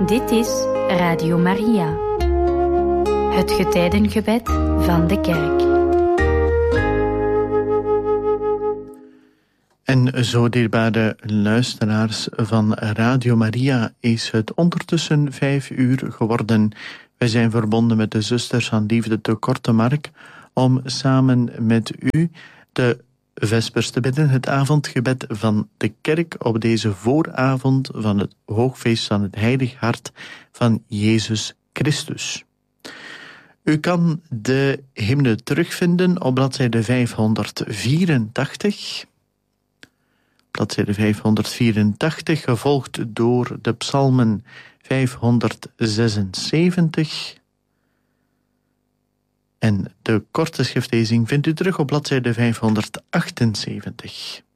Dit is Radio Maria, het getijdengebed van de kerk. En zo, dierbare luisteraars van Radio Maria, is het ondertussen 5:00 geworden. Wij zijn verbonden met de zusters van Liefde te Kortemark om samen met u de vespers te bidden, het avondgebed van de kerk op deze vooravond van het hoogfeest van het Heilig Hart van Jezus Christus. U kan de hymne terugvinden op bladzijde 584. Bladzijde 584, gevolgd door de psalmen 576. En de korte schriftlezing vindt u terug op bladzijde 578.